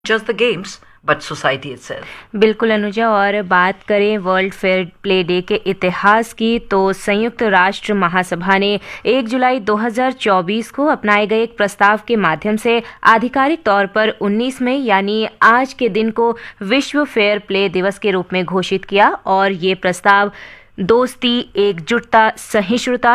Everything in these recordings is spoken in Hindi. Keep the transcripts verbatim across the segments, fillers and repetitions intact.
just the games but society itself. बिल्कुल अनुजा, और बात करें वर्ल्ड फेयर प्ले डे के इतिहास की तो संयुक्त राष्ट्र महासभा ने एक जुलाई दो हज़ार चौबीस को अपनाए गए एक प्रस्ताव के माध्यम से आधिकारिक तौर पर उन्नीस मई यानी आज के दिन को विश्व फेयर प्ले दिवस के रूप में घोषित किया। और ये प्रस्ताव दोस्ती, एकजुटता, सहिष्णुता,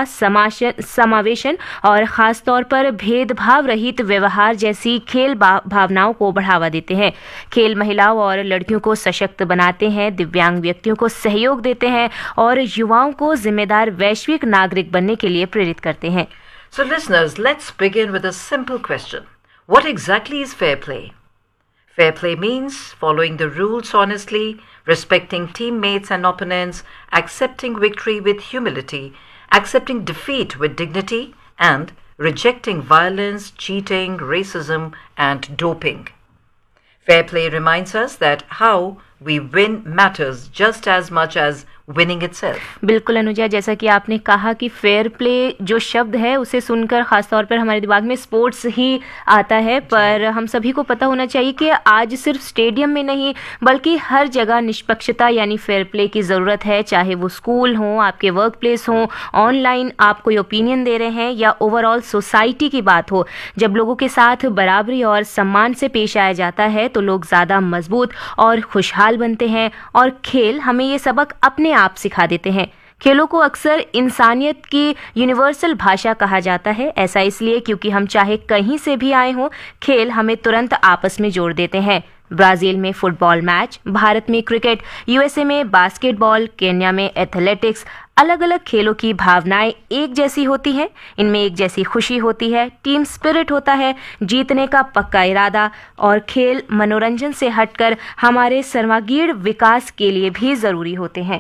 समावेशन और खासतौर पर भेदभाव रहित व्यवहार जैसी खेल भावनाओं को बढ़ावा देते हैं। खेल महिलाओं और लड़कियों को सशक्त बनाते हैं, दिव्यांग व्यक्तियों को सहयोग देते हैं और युवाओं को जिम्मेदार वैश्विक नागरिक बनने के लिए प्रेरित करते हैं। So listeners, let's begin with a simple question. What exactly is fair play? Fair play means following the rules honestly, respecting teammates and opponents, accepting victory with humility, accepting defeat with dignity, and rejecting violence, cheating, racism, and doping. Fair play reminds us that how we win matters just as much as winning itself. बिल्कुल अनुजा, जैसा कि आपने कहा कि फेयर प्ले जो शब्द है उसे सुनकर खासतौर पर हमारे दिमाग में स्पोर्ट्स ही आता है, पर हम सभी को पता होना चाहिए कि आज सिर्फ स्टेडियम में नहीं बल्कि हर जगह निष्पक्षता यानी फेयर प्ले की ज़रूरत है। चाहे वो स्कूल हो, आपके वर्क प्लेस हो, ऑनलाइन आप कोई ओपिनियन दे रहे हैं या ओवरऑल सोसाइटी की बात हो, जब लोगों के साथ बराबरी और सम्मान से पेश आया जाता है तो लोग ज़्यादा मजबूत और खुशहाल बनते हैं। और खेल हमें ये सबक अपने आप सिखा देते हैं। खेलों को अक्सर इंसानियत की यूनिवर्सल भाषा कहा जाता है। ऐसा इसलिए क्योंकि हम चाहे कहीं से भी आए हों, खेल हमें तुरंत आपस में जोड़ देते हैं। ब्राजील में फुटबॉल मैच, भारत में क्रिकेट, यूएसए में बास्केटबॉल, केन्या में एथलेटिक्स, अलग अलग खेलों की भावनाएं एक जैसी होती हैं। इनमें एक जैसी खुशी होती है, टीम स्पिरिट होता है, जीतने का पक्का इरादा, और खेल मनोरंजन से हटकर हमारे सर्वांगीण विकास के लिए भी जरूरी होते हैं।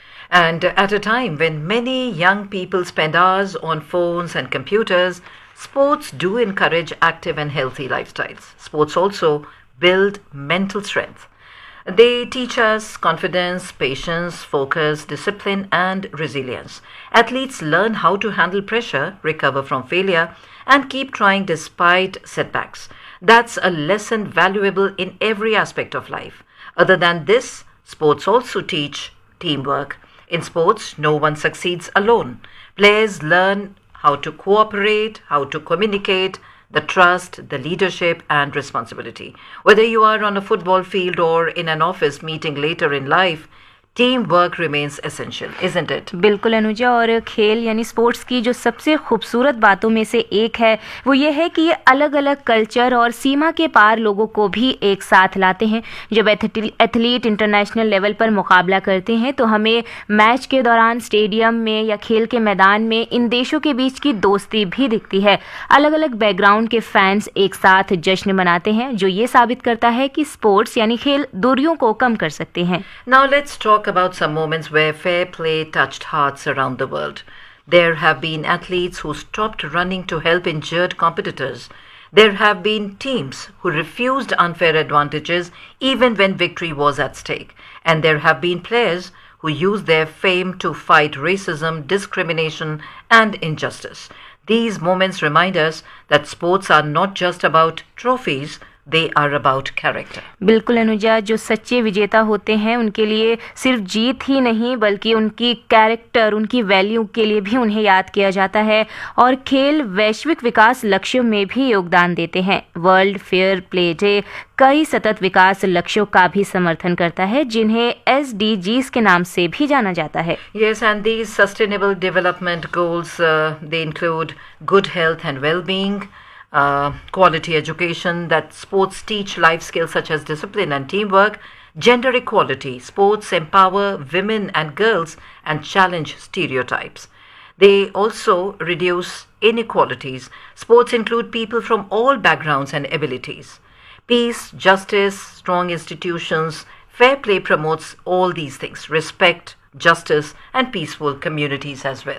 And at a time when many young people spend hours on phones and computers, sports do encourage active and healthy lifestyles. Sports also build mental strength. They teach us confidence, patience, focus, discipline, and resilience. Athletes learn how to handle pressure, recover from failure, and keep trying despite setbacks. That's a lesson valuable in every aspect of life. Other than this, sports also teach teamwork. In sports, no one succeeds alone. Players learn how to cooperate, how to communicate, the trust, the leadership, and responsibility. Whether you are on a football field or in an office meeting later in life, teamwork remains essential, isn't it? बिल्कुल अनुजा, और खेल यानी स्पोर्ट्स की जो सबसे खूबसूरत बातों में से एक है वो ये है कि ये अलग अलग कल्चर और सीमा के पार लोगों को भी एक साथ लाते हैं। जब एथलीट इंटरनेशनल लेवल पर मुकाबला करते हैं तो हमें मैच के दौरान स्टेडियम में या खेल के मैदान में इन देशों के बीच की दोस्ती भी दिखती है। अलग अलग बैकग्राउंड के फैंस एक साथ जश्न मनाते हैं, जो ये साबित करता है कि स्पोर्ट्स यानी खेल दूरियों को कम कर सकते हैं। Now let's talk about some moments where fair play touched hearts around the world. There have been athletes who stopped running to help injured competitors. There have been teams who refused unfair advantages even when victory was at stake. And there have been players who used their fame to fight racism, discrimination, and injustice. These moments remind us that sports are not just about trophies, they are about character. बिल्कुल अनुजा, जो सच्चे विजेता होते हैं उनके लिए सिर्फ जीत ही नहीं बल्कि उनकी कैरेक्टर, उनकी वैल्यू के लिए भी उन्हें याद किया जाता है। और खेल वैश्विक विकास लक्ष्यों में भी योगदान देते हैं। वर्ल्ड फेयर प्ले डे कई सतत विकास लक्ष्यों का भी समर्थन करता है, जिन्हें एस डी जीज़ के नाम से भी जाना जाता है। Yes, and these sustainable development goals, uh, they include good health and well-being, Uh, quality education, that sports teach life skills such as discipline and teamwork, gender equality, sports empower women and girls and challenge stereotypes. They also reduce inequalities. Sports include people from all backgrounds and abilities. Peace, justice, strong institutions, fair play promotes all these things, respect, justice, and peaceful communities as well.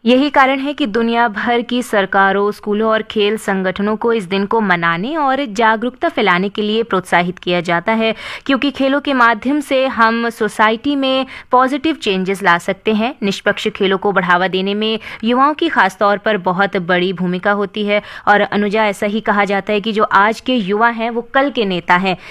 यही कारण है कि दुनिया भर की सरकारों, स्कूलों और खेल संगठनों को इस दिन को मनाने और जागरूकता फैलाने के लिए प्रोत्साहित किया जाता है, क्योंकि खेलों के माध्यम से हम सोसाइटी में पॉजिटिव चेंजेस ला सकते हैं। निष्पक्ष खेलों को बढ़ावा देने में युवाओं की खासतौर पर बहुत बड़ी भूमिका होती है। और अनुजा, ऐसा ही कहा जाता है कि जो आज के युवा हैं वो कल के नेता हैं।